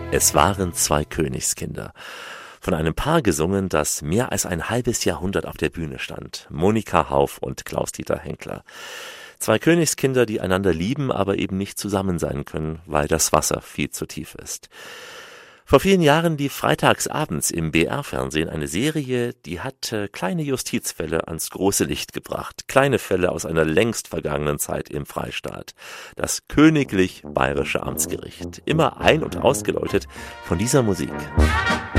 Es waren zwei Königskinder. Von einem Paar gesungen, das mehr als ein halbes Jahrhundert auf der Bühne stand. Monika Hauff und Klaus-Dieter Henkler. Zwei Königskinder, die einander lieben, aber eben nicht zusammen sein können, weil das Wasser viel zu tief ist. Vor vielen Jahren lief freitags abends im BR-Fernsehen eine Serie, die hat kleine Justizfälle ans große Licht gebracht. Kleine Fälle aus einer längst vergangenen Zeit im Freistaat. Das Königlich Bayerische Amtsgericht. Immer ein- und ausgeläutet von dieser Musik.